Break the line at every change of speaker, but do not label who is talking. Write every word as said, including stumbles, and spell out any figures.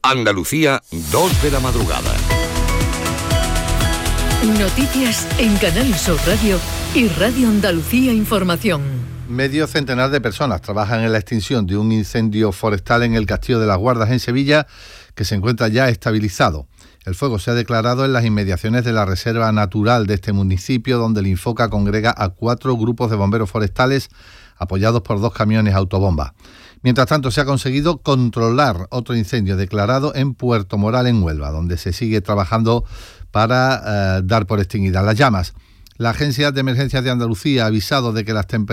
Andalucía, dos de la madrugada.
Noticias en Canal Sur Radio y Radio Andalucía Información.
Medio centenar de personas trabajan en la extinción de un incendio forestal en el Castillo de las Guardas en Sevilla, que se encuentra ya estabilizado. El fuego se ha declarado en las inmediaciones de la reserva natural de este municipio, donde el Infoca congrega a cuatro grupos de bomberos forestales apoyados por dos camiones autobomba. Mientras tanto, se ha conseguido controlar otro incendio declarado en Puerto Moral, en Huelva, donde se sigue trabajando para eh, dar por extinguidas las llamas. La Agencia de Emergencias de Andalucía ha avisado de que las temperaturas